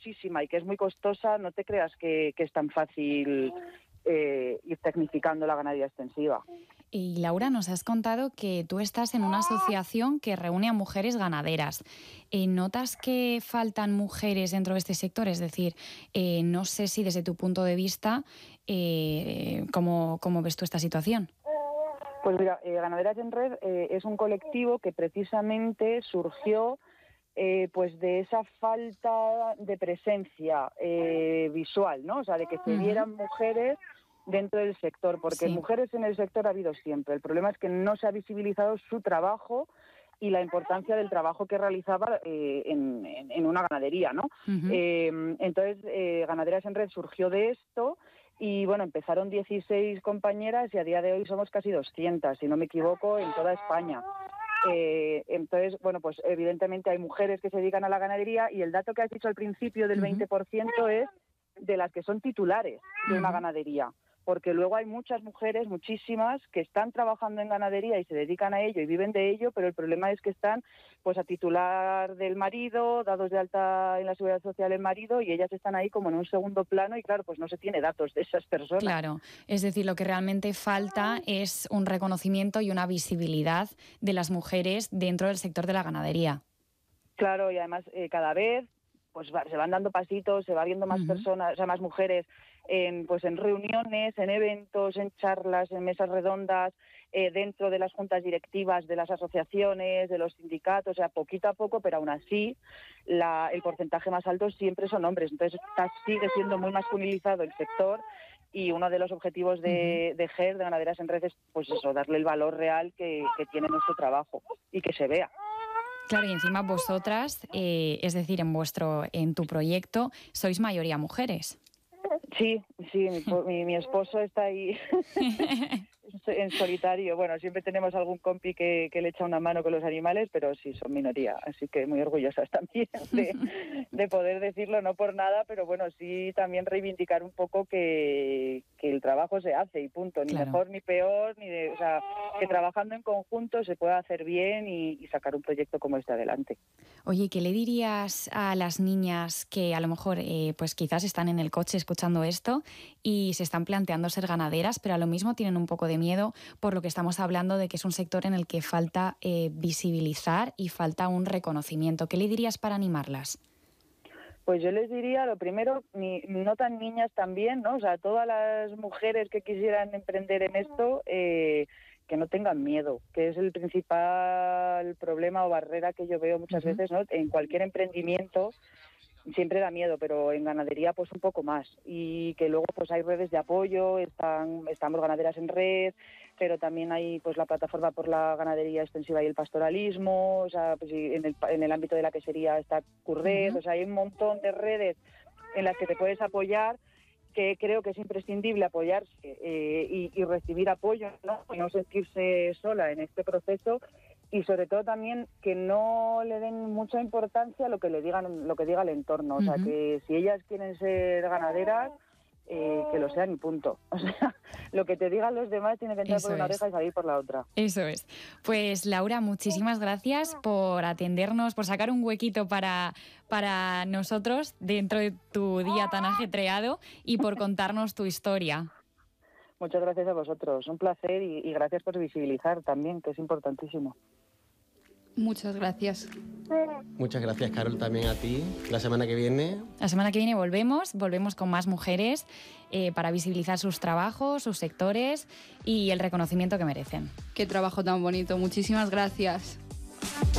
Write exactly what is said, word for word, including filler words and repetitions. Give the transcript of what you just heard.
muchísima y que es muy costosa, no te creas que, que es tan fácil eh, ir tecnificando la ganadería extensiva. Y Laura, nos has contado que tú estás en una asociación que reúne a mujeres ganaderas. Eh, ¿Notas que faltan mujeres dentro de este sector? Es decir, eh, no sé si desde tu punto de vista, eh, ¿cómo, cómo ves tú esta situación? Pues mira, eh, Ganaderas en Red eh, es un colectivo que precisamente surgió eh, pues de esa falta de presencia eh, visual, ¿no? O sea, de que se vieran mujeres dentro del sector, porque Sí. mujeres en el sector ha habido siempre. El problema es que no se ha visibilizado su trabajo y la importancia del trabajo que realizaba eh, en, en, en una ganadería, ¿no? Uh-huh. Eh, entonces, eh, Ganaderas en Red surgió de esto y, bueno, empezaron dieciséis compañeras y a día de hoy somos casi doscientas, si no me equivoco, en toda España. Eh, entonces, bueno, pues evidentemente hay mujeres que se dedican a la ganadería y el dato que has dicho al principio del uh-huh. veinte por ciento es de las que son titulares de una uh-huh. ganadería. Porque luego hay muchas mujeres, muchísimas, que están trabajando en ganadería y se dedican a ello y viven de ello, pero el problema es que están pues a titular del marido, dados de alta en la Seguridad Social el marido, y ellas están ahí como en un segundo plano y claro, pues no se tiene datos de esas personas. Claro, es decir, lo que realmente falta es un reconocimiento y una visibilidad de las mujeres dentro del sector de la ganadería. Claro, y además eh, cada vez pues va, se van dando pasitos, se va viendo más uh-huh. personas, o sea, más mujeres en pues en reuniones, en eventos, en charlas, en mesas redondas, eh, dentro de las juntas directivas de las asociaciones, de los sindicatos, o sea, poquito a poco, pero aún así la, el porcentaje más alto siempre son hombres. Entonces está, sigue siendo muy masculinizado el sector y uno de los objetivos de, uh-huh. de G E R, de Ganaderas en Red, es pues eso, darle el valor real que, que tiene nuestro trabajo y que se vea. Claro, y encima vosotras, eh, es decir, en vuestro, en tu proyecto, sois mayoría mujeres. Sí, sí, mi, mi, mi esposo está ahí en solitario. Bueno, siempre tenemos algún compi que, que le echa una mano con los animales, pero sí, son minoría, así que muy orgullosas también de, de poder decirlo, no por nada, pero bueno, sí también reivindicar un poco que, que el trabajo se hace y punto, ni claro. mejor ni peor, ni de, o sea, que trabajando en conjunto se pueda hacer bien y, y sacar un proyecto como este adelante. Oye, ¿qué le dirías a las niñas que a lo mejor eh, pues quizás están en el coche escuchando esto y se están planteando ser ganaderas, pero a lo mismo tienen un poco de miedo por lo que estamos hablando de que es un sector en el que falta eh, visibilizar y falta un reconocimiento? ¿Qué le dirías para animarlas? Pues yo les diría, lo primero, ni, no tan niñas también, ¿no? O sea, todas las mujeres que quisieran emprender en esto, eh, que no tengan miedo, que es el principal problema o barrera que yo veo muchas uh-huh. veces, ¿no? En cualquier emprendimiento siempre da miedo, pero en ganadería pues un poco más. Y que luego pues hay redes de apoyo, están estamos Ganaderas en Red, pero también hay pues la plataforma por la ganadería extensiva y el pastoralismo, o sea, pues en el, en el ámbito de la quesería está Curred, uh-huh. o sea, hay un montón de redes en las que te puedes apoyar, que creo que es imprescindible apoyarse eh, y, y recibir apoyo, ¿no? Y no sentirse sola en este proceso. Y sobre todo también que no le den mucha importancia a lo que le digan, lo que diga el entorno. Uh-huh. O sea, que si ellas quieren ser ganaderas, eh, que lo sean y punto. O sea, lo que te digan los demás tiene que entrar Eso por una es. oreja y salir por la otra. Eso es. Pues Laura, muchísimas gracias por atendernos, por sacar un huequito para, para nosotros dentro de tu día tan ajetreado y por contarnos tu historia. Muchas gracias a vosotros. Un placer y, y gracias por visibilizar también, que es importantísimo. Muchas gracias. Muchas gracias, Carol, también a ti. La semana que viene... La semana que viene volvemos, volvemos con más mujeres eh, para visibilizar sus trabajos, sus sectores y el reconocimiento que merecen. Qué trabajo tan bonito. Muchísimas gracias.